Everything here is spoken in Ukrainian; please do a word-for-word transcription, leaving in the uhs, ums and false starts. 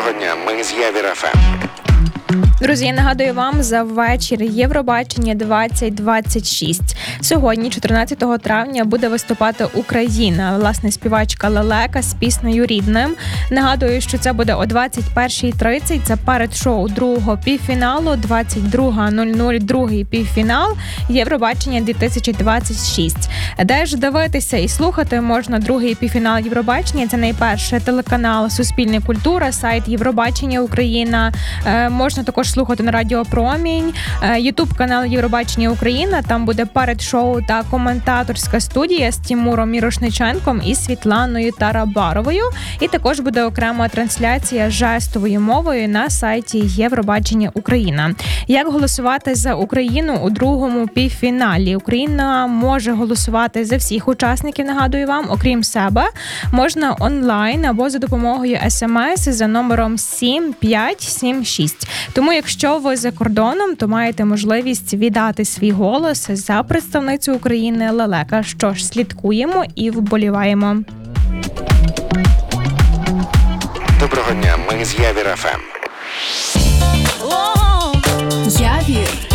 Доброго дня, ми з Явір еф ем. Друзі, я нагадую вам за вечір Євробачення двадцять двадцять шість. Сьогодні, чотирнадцятого травня, буде виступати Україна, власне, співачка Лелека з піснею «Рідним». Нагадую, що це буде о двадцять перша тридцять, це перед шоу другого півфіналу, двадцять друга нуль нуль, другий півфінал Євробачення дві тисячі двадцять шість. Де ж дивитися і слухати можна другий півфінал Євробачення? Це найперше телеканал «Суспільне культура», сайт Євробачення Україна. Е, можна також слухати на Радіо Промінь, ютуб-канал Євробачення Україна, там буде передшоу та коментаторська студія з Тимуром Мірошниченком і Світланою Тарабаровою. І також буде окрема трансляція жестовою мовою на сайті Євробачення Україна. Як голосувати за Україну у другому півфіналі? Україна може голосувати за всіх учасників, нагадую вам, окрім себе. Можна онлайн або за допомогою смс за номером сім п'ять сім шість. Тому, якщо ви за кордоном, то маєте можливість віддати свій голос за представницю України Лелека. Що ж, слідкуємо і вболіваємо. Доброго дня, ми з Явір еф ем. Явір